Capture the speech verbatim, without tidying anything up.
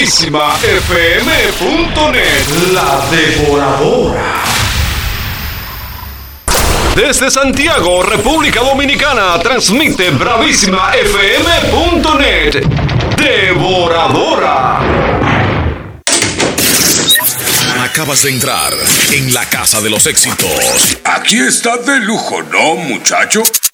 bravísima f m punto net, la devoradora. Desde Santiago, República Dominicana, transmite bravísima f m punto net, devoradora. Acabas de entrar en la casa de los éxitos. Aquí está de lujo, ¿no, muchacho?